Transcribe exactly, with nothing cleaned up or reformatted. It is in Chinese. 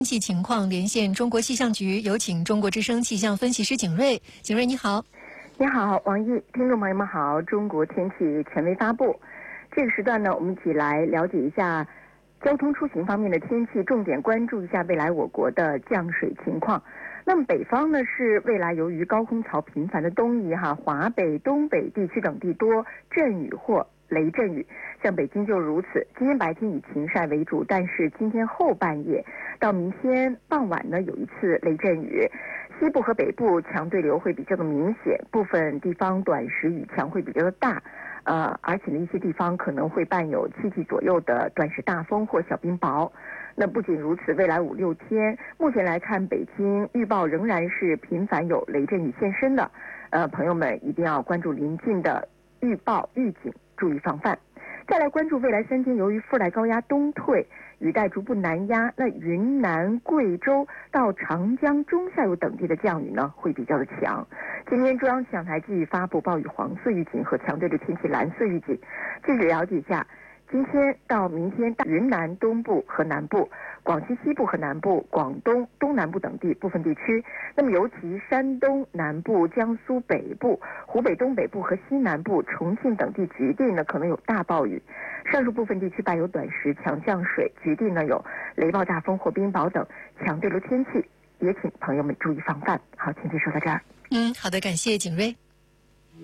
天气情况连线中国气象局，有请中国之声气象分析师景瑞。景瑞你好。 你好，王毅，听众朋友们好。中国天气权威发布，这个时段呢，我们一起来了解一下交通出行方面的天气，重点关注一下未来我国的降水情况。那么北方呢，是未来由于高空槽频繁的东移哈，华北、东北地区等地多阵雨或雷阵雨，像北京就如此。今天白天以晴晒为主，但是今天后半夜到明天傍晚呢，有一次雷阵雨。西部和北部强对流会比较的明显，部分地方短时雨强会比较的大，呃，而且呢一些地方可能会伴有七级左右的短时大风或小冰雹。那不仅如此，未来五六天，目前来看，北京预报仍然是频繁有雷阵雨现身的，呃，朋友们一定要关注临近的预报预警，注意防范。再来关注未来三天，由于副带高压东退，雨带逐步南压，那云南、贵州到长江中下游等地的降雨呢会比较的强。今天中央气象台继续发布暴雨黄色预警和强对流天气蓝色预警。具体了解一下，今天到明天，云南东部和南部、广西西部和南部、广东东南部等地部分地区，那么尤其山东南部、江苏北部、湖北东北部和西南部、重庆等地局地呢可能有大暴雨，上述部分地区伴有短时强降水，局地呢有雷暴大风或冰雹等强对流天气，也请朋友们注意防范。好，请听说到这儿。 嗯，好的，感谢景瑞。